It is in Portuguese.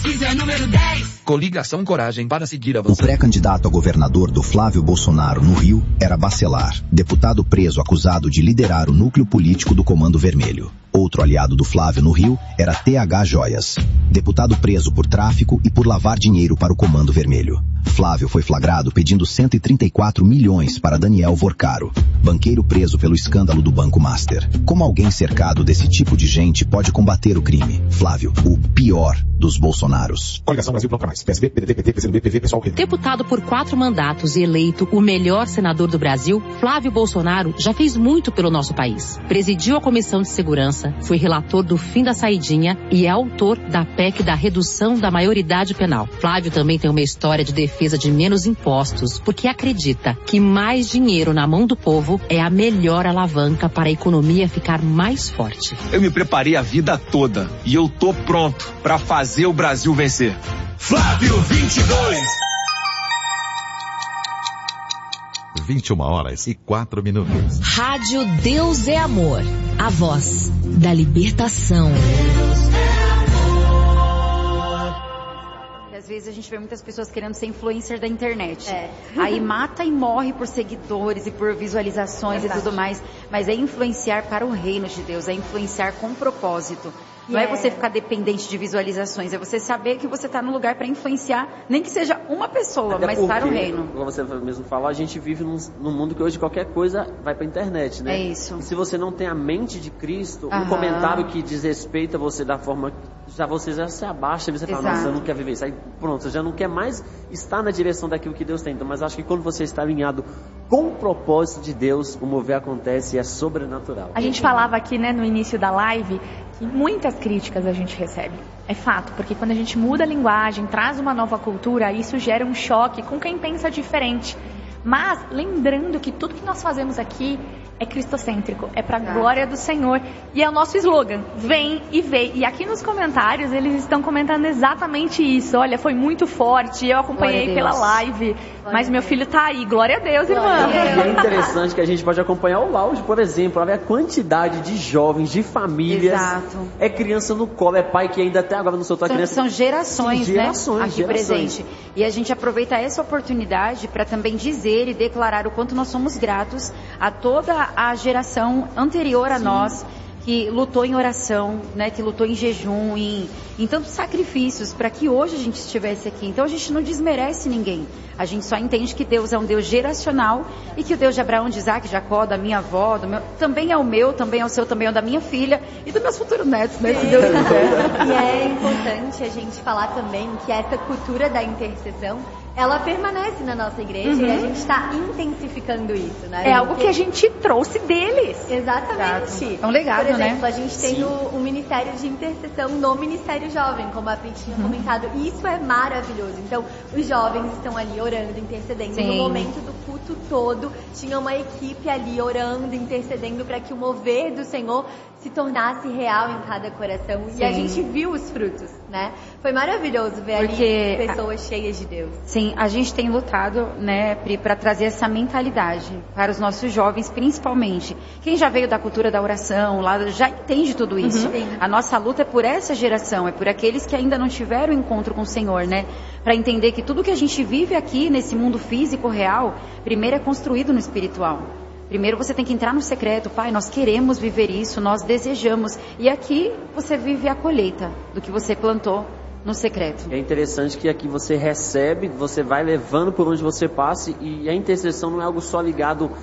Tarcísio é número 10. Coligação Coragem para seguir O avançando. pré-candidato a governador do Flávio Bolsonaro no Rio era Bacelar, deputado preso acusado de liderar o núcleo político do Comando Vermelho. Outro aliado do Flávio no Rio era TH Joias, deputado preso por tráfico e por lavar dinheiro para o Comando Vermelho. Flávio foi flagrado pedindo 134 milhões para Daniel Vorcaro, banqueiro preso pelo escândalo do Banco Master. Como alguém cercado desse tipo de gente pode combater o crime? Flávio, o pior dos Bolsonaros. Coligação Brasil Bloco Mais. PSB, PDT, PT, PCdoB, PV, PSOL. Deputado por 4 mandatos e eleito o melhor senador do Brasil, Flávio Bolsonaro já fez muito pelo nosso país. Presidiu a Comissão de Segurança, foi relator do fim da saidinha e é autor da PEC da redução da maioridade penal. Flávio também tem uma história de defesa de menos impostos, porque acredita que mais dinheiro na mão do povo é a melhor alavanca para a economia ficar mais forte. Eu me preparei a vida toda e eu tô pronto para fazer o Brasil vencer. Flávio 22. 21h04. Rádio Deus é Amor. A voz da libertação. Às vezes a gente vê muitas pessoas querendo ser influencer da internet. Aí mata e morre por seguidores e por visualizações e tudo mais. Mas é influenciar para o reino de Deus, é influenciar com propósito. Não é você ficar dependente de visualizações, é você saber que você está no lugar para influenciar, nem que seja uma pessoa, Até mas porque, para o reino. Como você mesmo falou, a gente vive num mundo que hoje qualquer coisa vai para a internet, né? É isso. E se você não tem a mente de Cristo, um comentário que desrespeita você da forma... Você já se abaixa e você fala, nossa, eu não quero viver isso. Aí pronto, você já não quer mais estar na direção daquilo que Deus tem. Então, mas acho que quando você está alinhado com o propósito de Deus, o mover acontece e é sobrenatural. A gente falava aqui, né, no início da live, que muitas críticas a gente recebe. É fato, porque quando a gente muda a linguagem, traz uma nova cultura, isso gera um choque com quem pensa diferente. Mas lembrando que tudo que nós fazemos aqui é cristocêntrico, é para a glória do Senhor. E é o nosso slogan, vem e vê. E aqui nos comentários eles estão comentando exatamente isso. Olha, foi muito forte, eu acompanhei pela live, mas meu filho tá aí, glória a Deus, irmã. E é interessante que a gente pode acompanhar o áudio, por exemplo, olha a quantidade de jovens, de famílias. Exato. É criança no colo, é pai que ainda até agora não soltou a criança. São gerações, né? Aqui gerações. presente. E a gente aproveita essa oportunidade para também dizer e declarar o quanto nós somos gratos a toda a geração anterior a nós, que lutou em oração, né, que lutou em jejum, em tantos sacrifícios para que hoje a gente estivesse aqui. Então a gente não desmerece ninguém. A gente só entende que Deus é um Deus geracional e que o Deus de Abraão, de Isaac, de Jacó, da minha avó, também é o meu, também é o seu, também é o da minha filha e dos meus futuros netos, né? Se Deus quiser. E é importante a gente falar também que essa cultura da intercessão, ela permanece na nossa igreja e a gente está intensificando isso, né? É algo que a gente trouxe deles. Exatamente. É um legado, por exemplo, né? A gente tem o Ministério de Intercessão no Ministério Jovem, como a Pri tinha comentado. E isso é maravilhoso. Então, os jovens estão ali orando, intercedendo. No momento do culto todo, tinha uma equipe ali orando, intercedendo para que o mover do Senhor se tornasse real em cada coração. E a gente viu os frutos, né? Foi maravilhoso ver ali pessoas cheias de Deus. Sim, a gente tem lutado, né, Pri, para trazer essa mentalidade para os nossos jovens, principalmente. Quem já veio da cultura da oração, lá já entende tudo isso. A nossa luta é por essa geração, é por aqueles que ainda não tiveram encontro com o Senhor, né? Para entender que tudo que a gente vive aqui nesse mundo físico real, primeiro é construído no espiritual. Primeiro você tem que entrar no secreto. Pai, nós queremos viver isso, nós desejamos. E aqui você vive a colheita do que você plantou no secreto. É interessante que aqui você recebe, você vai levando por onde você passa, e a intercessão não é algo só ligado